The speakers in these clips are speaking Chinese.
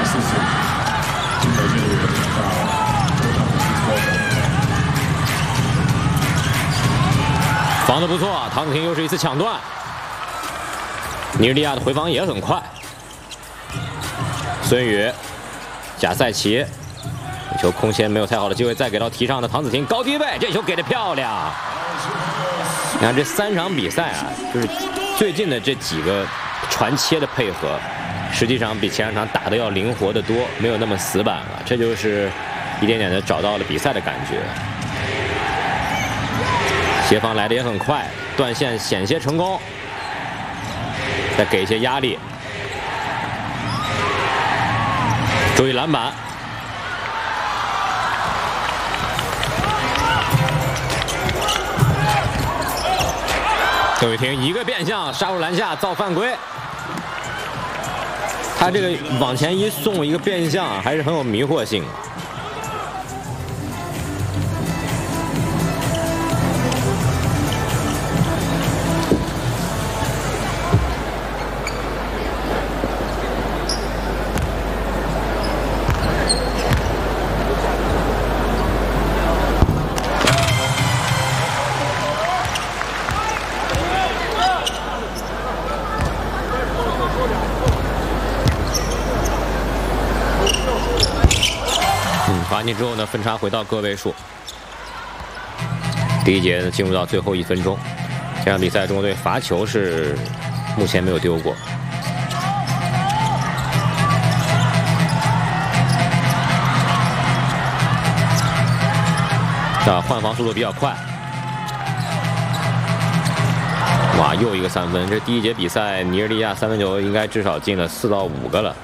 防得不错，唐子婷又是一次抢断。尼日利亚的回防也很快。孙宇、贾赛奇，球空切没有太好的机会，再给到提上的唐子婷高低位，这球给的漂亮。你看这3场比赛啊，就是最近的这几个传切的配合，实际上比前2场打得要灵活得多，没有那么死板了。这就是一点点的找到了比赛的感觉。协防来的也很快，断线险些成功，再给一些压力。注意篮板。邓雨婷一个变向杀入篮下造犯规，他这个往前一送一个变向还是很有迷惑性。罚进之后呢，分差回到个位数。第一节呢进入到最后1分钟，这场比赛中国队罚球是目前没有丢过。换防速度比较快。哇，又一个3分！这第一节比赛，尼日利亚3分球应该至少进了4到5个了。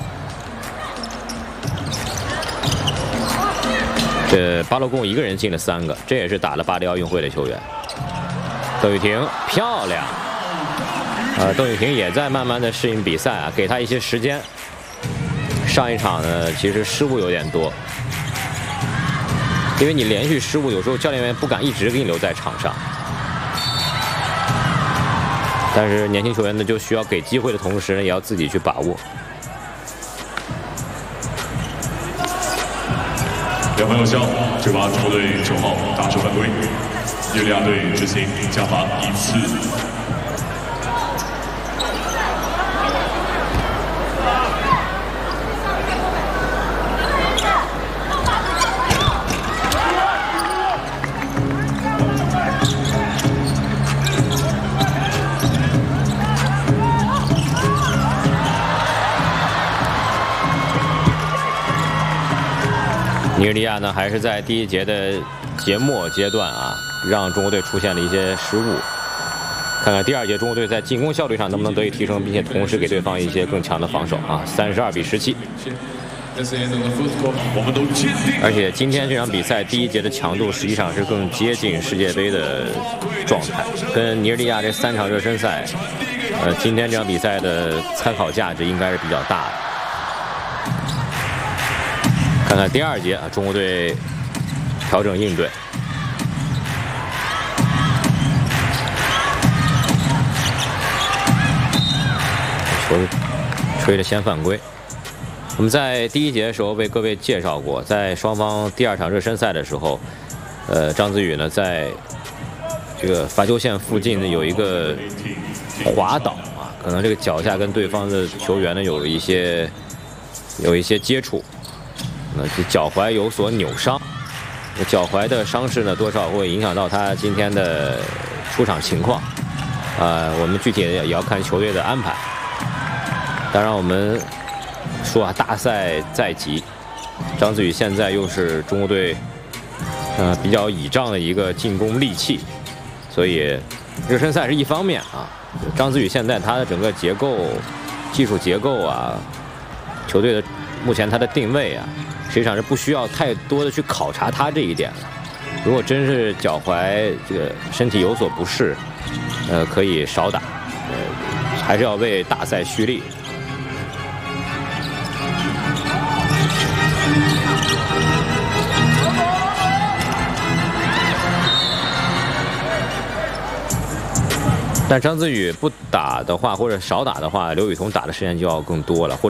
这巴洛贡一个人进了3个，这也是打了巴黎奥运会的球员。邓雨婷漂亮，邓雨婷也在慢慢的适应比赛啊，给她一些时间。上一场呢，其实失误有点多，因为你连续失误，有时候教练员不敢一直给你留在场上。但是年轻球员呢，就需要给机会的同时呢，也要自己去把握。 2分有效，这把中国队9号打出犯规，尼日利亚队执行加罚1次。 尼日利亚呢，还是在第一节的节末阶段啊，让中国队出现了一些失误。看看第2节中国队在进攻效率上能不能得以提升，并且同时给对方一些更强的防守啊，32比17。而且今天这场比赛第一节的强度实际上是更接近世界杯的状态，跟尼日利亚这3场热身赛，今天这场比赛的参考价值应该是比较大的。看看第2节啊，中国队调整应对。球吹着先犯规。我们在第1节的时候为各位介绍过，在双方第2场热身赛的时候，张子宇呢在这个罚球线附近呢有一个滑倒啊，可能这个脚下跟对方的球员呢有一些接触。这脚踝有所扭伤，脚踝的伤势呢，多少会影响到他今天的出场情况。我们具体也要看球队的安排。当然，我们说啊，大赛在即，张子宇现在又是中国队比较倚仗的一个进攻利器，所以热身赛是一方面啊。张子宇现在他的整个结构、技术结构啊，球队的目前他的定位啊。实际上是不需要太多的去考察他这一点了。如果真是脚踝这个身体有所不适，可以少打，还是要为大赛蓄力。但张子宇不打的话，或者少打的话，刘雨桐打的时间就要更多了。